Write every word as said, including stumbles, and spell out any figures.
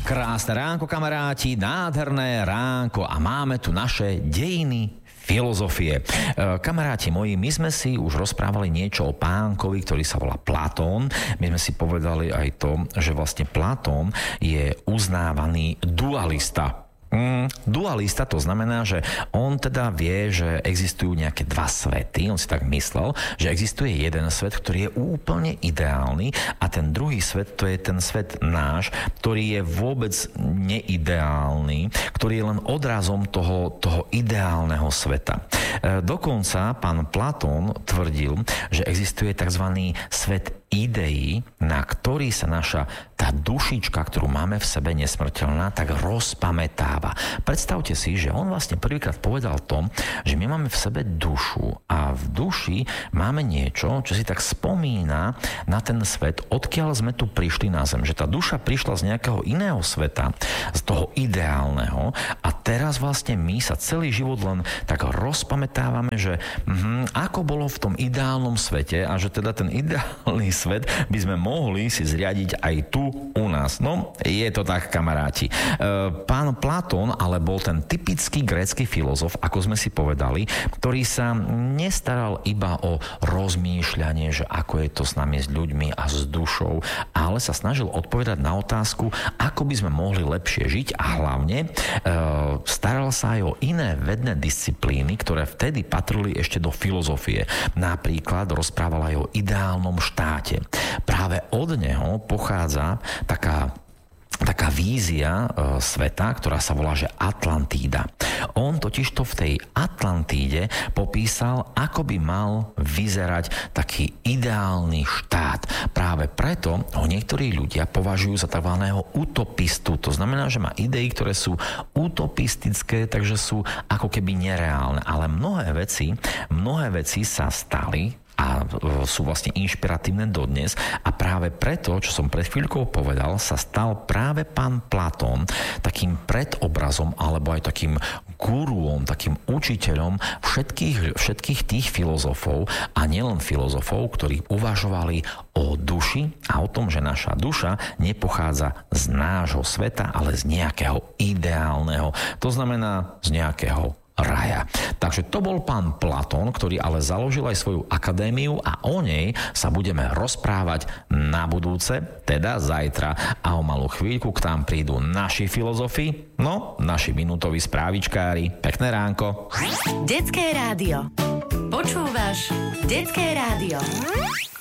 Krásne ránko, kamaráti, nádherné ránko a máme tu naše dejiny filozofie. Kamaráti moji, my sme si už rozprávali niečo o pánkovi, ktorý sa volá Platón. My sme si povedali aj to, že vlastne Platón je uznávaný dualista. Mm, dualista to znamená, že on teda vie, že existujú nejaké dva svety, on si tak myslel, že existuje jeden svet, ktorý je úplne ideálny a ten druhý svet, to je ten svet náš, ktorý je vôbec neideálny, ktorý je len odrazom toho, toho ideálneho sveta. E, dokonca pán Platón tvrdil, že existuje tzv. Svet ideí, na ktorý sa naša tá dušička, ktorú máme v sebe nesmrteľná, tak rozpamätáva. Predstavte si, že on vlastne prvýkrát povedal to, že my máme v sebe dušu a v duši máme niečo, čo si tak spomína na ten svet, odkiaľ sme tu prišli na zem. Že tá duša prišla z nejakého iného sveta, z toho ideálneho a teraz vlastne my sa celý život len tak rozpamätávame, že hm, ako bolo v tom ideálnom svete a že teda ten ideálny svet by sme mohli si zriadiť aj tu u nás. No, je to tak, kamaráti. Pán Platón, ale bol ten typický grécky filozof, ako sme si povedali, ktorý sa nestaral iba o rozmýšľanie, že ako je to s nami, s ľuďmi a s dušou, ale sa snažil odpovedať na otázku, ako by sme mohli lepšie žiť a hlavne e, staral sa aj o iné vedné disciplíny, ktoré vtedy patrili ešte do filozofie. Napríklad rozprával aj o ideálnom štáte. Práve od neho pochádza taká taká vízia e, sveta, ktorá sa volá, že Atlantída. On totižto v tej Atlantíde popísal, ako by mal vyzerať taký ideálny štát. Práve preto ho niektorí ľudia považujú za takzvaného utopistu. To znamená, že má idei, ktoré sú utopistické, takže sú ako keby nereálne. Ale mnohé veci, mnohé veci sa stali a sú vlastne inšpiratívne dodnes a práve preto, čo som pred chvíľkou povedal, sa stal práve pán Platón takým predobrazom alebo aj takým guruom, takým učiteľom všetkých, všetkých tých filozofov a nielen filozofov, ktorí uvažovali o duši a o tom, že naša duša nepochádza z nášho sveta, ale z nejakého ideálneho. To znamená z nejakého raja. Takže to bol pán Platón, ktorý ale založil aj svoju akadémiu a o nej sa budeme rozprávať na budúce, teda zajtra. A o malú chvíľku k nám prídu naši filozofi, no, naši minútoví správičkári. Pekné ránko. Detské rádio. Počúvaš Detské rádio.